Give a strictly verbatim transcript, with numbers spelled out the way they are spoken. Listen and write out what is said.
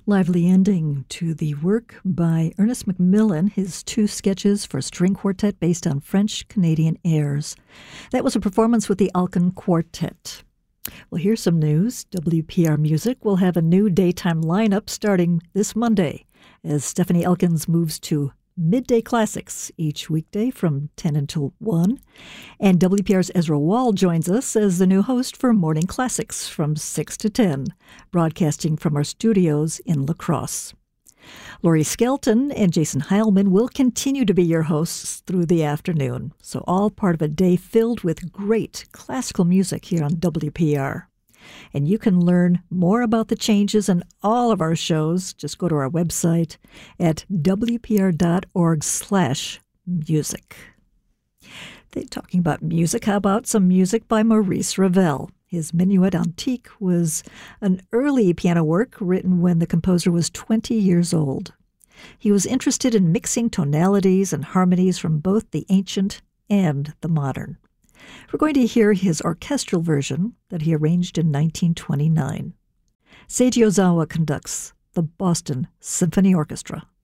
Lively ending to the work by Ernest Macmillan, his two sketches for string quartet based on French-Canadian airs. That was a performance with the Alkan Quartet. Well, here's some news. W P R Music will have a new daytime lineup starting this Monday as Stephanie Elkins moves to Midday Classics each weekday from ten until one. And W P R's Ezra Wall joins us as the new host for Morning Classics from six to ten, broadcasting from our studios in La Crosse. Laurie Skelton and Jason Heilman will continue to be your hosts through the afternoon, so all part of a day filled with great classical music here on W P R. And you can learn more about the changes in all of our shows. Just go to our website at w p r dot org slash music. They're talking about music. How about some music by Maurice Ravel? His Minuet Antique was an early piano work written when the composer was twenty years old. He was interested in mixing tonalities and harmonies from both the ancient and the modern. We're going to hear his orchestral version that he arranged in nineteen twenty-nine. Seiji Ozawa conducts the Boston Symphony Orchestra.